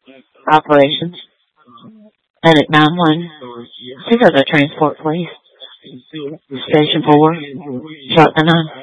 Operations. Medic 9-1. Zero to transport, please. Station 4. Shotgun 9.